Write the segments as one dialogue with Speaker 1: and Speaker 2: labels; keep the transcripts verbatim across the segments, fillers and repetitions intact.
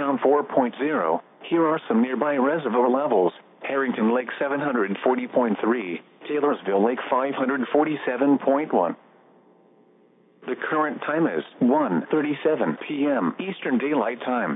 Speaker 1: Georgetown four point oh. Here are some nearby reservoir levels. Harrington Lake seven hundred forty point three, Taylorsville Lake five hundred forty-seven point one. The current time is one thirty-seven p m Eastern Daylight Time.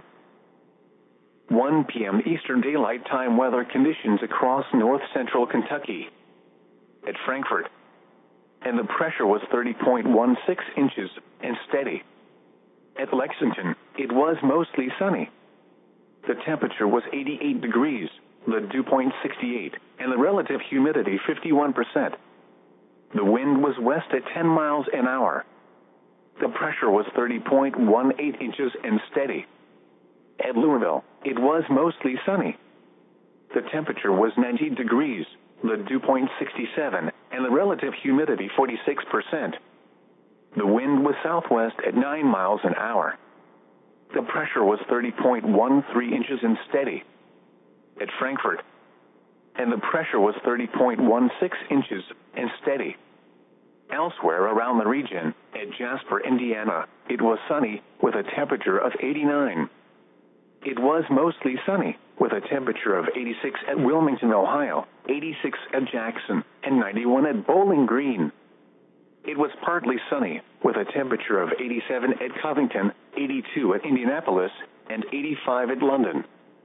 Speaker 1: one p m Eastern Daylight Time weather conditions across north central Kentucky. At Frankfort, and the pressure was thirty point one six inches and steady. At Lexington, it was mostly sunny. The temperature was eighty-eight degrees, the dew point sixty-eight, and the relative humidity fifty-one percent. The wind was west at ten miles an hour. The pressure was thirty point one eight inches and steady. At Louisville, it was mostly sunny. The temperature was ninety degrees, the dew point sixty-seven, and the relative humidity forty-six percent. The wind was southwest at nine miles an hour. The pressure was thirty point one three inches and steady. At Frankfort, and the pressure was thirty point one six inches and steady. Elsewhere around the region, at Jasper, Indiana, it was sunny with a temperature of eighty-nine. It was mostly sunny with a temperature of eighty-six at Wilmington, Ohio, eighty-six at Jackson, and ninety-one at Bowling Green. It was partly sunny with a temperature of eighty-seven at Covington, eighty-two at Indianapolis, and eighty-five at London.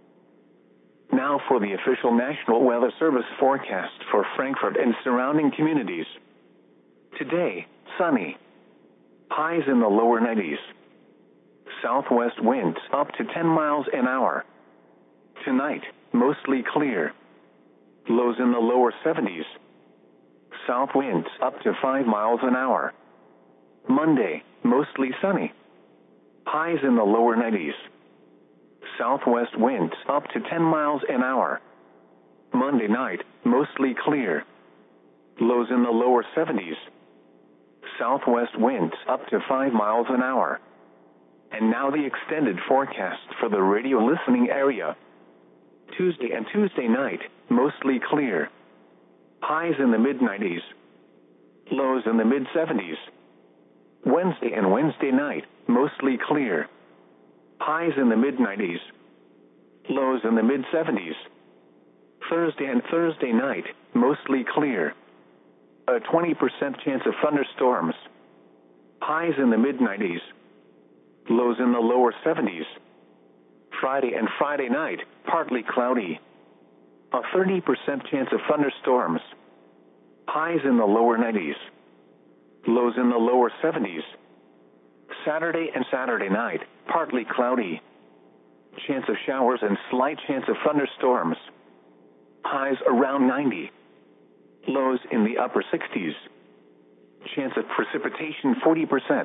Speaker 1: Now for the official National Weather Service forecast for Frankfort and surrounding communities. Today, sunny. Highs in the lower nineties. Southwest winds up to ten miles an hour. Tonight, mostly clear. Lows in the lower seventies. South winds up to five miles an hour. Monday, mostly sunny. Highs in the lower nineties. Southwest winds up to ten miles an hour. Monday night, mostly clear. Lows in the lower seventies. Southwest winds up to five miles an hour. And now the extended forecast for the radio listening area. Tuesday and Tuesday night, mostly clear. Highs in the mid nineties. Lows in the mid seventies. Wednesday and Wednesday night, mostly clear. Highs in the mid nineties. Lows in the mid seventies. Thursday and Thursday night, mostly clear. A twenty percent chance of thunderstorms. Highs in the mid nineties. Lows in the lower seventies. Friday and Friday night, partly cloudy. A thirty percent chance of thunderstorms. Highs in the lower nineties. Lows in the lower seventies. Saturday and Saturday night, partly cloudy. Chance of showers and slight chance of thunderstorms. Highs around ninety. Lows in the upper sixties. Chance of precipitation forty percent.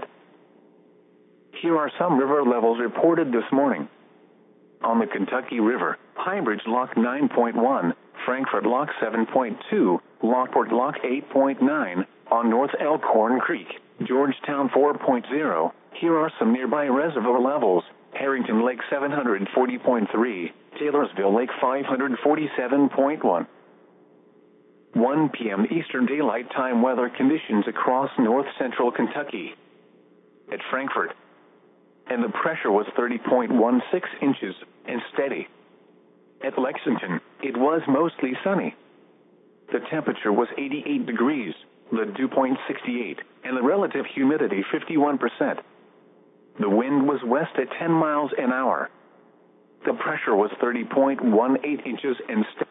Speaker 1: Here are some river levels reported this morning. On the Kentucky River, Highbridge Lock nine point one, Frankfort Lock seven point two, Lockport Lock eight point nine, on North Elkhorn Creek, Georgetown four point oh. Here are some nearby reservoir levels. Harrington Lake seven hundred forty point three, Taylorsville Lake five hundred forty-seven point one. one p m Eastern Daylight Time weather conditions across north central Kentucky. At Frankfort, and the pressure was thirty point one six inches and steady. At Lexington, it was mostly sunny. The temperature was eighty-eight degrees, the dew point sixty-eight, and the relative humidity fifty-one percent. The wind was west at ten miles an hour. The pressure was thirty point one eight inches and steady.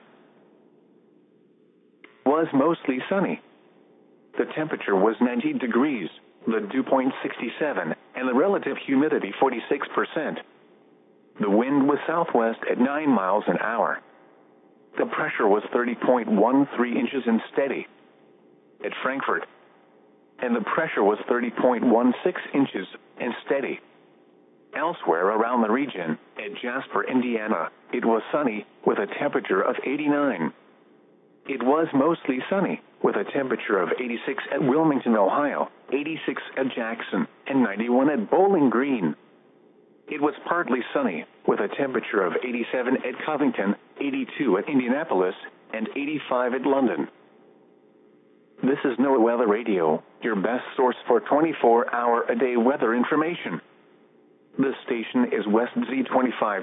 Speaker 1: Was mostly sunny. The temperature was ninety degrees, the dew point sixty-seven, and the relative humidity forty-six percent. The wind was southwest at nine miles an hour. The pressure was thirty point one three inches and steady. At Frankfort, and the pressure was thirty point one six inches and steady. Elsewhere around the region, at Jasper, Indiana, it was sunny with a temperature of eighty-nine. It was mostly sunny with a temperature of eighty-six at Wilmington, Ohio, eighty-six at Jackson, and ninety-one at Bowling Green. It was partly sunny with a temperature of eighty-seven at Covington, eighty-two at Indianapolis, and eighty-five at London. This is NOAA Weather Radio, your best source for twenty-four hour a day weather information. This station is West Z twenty-five.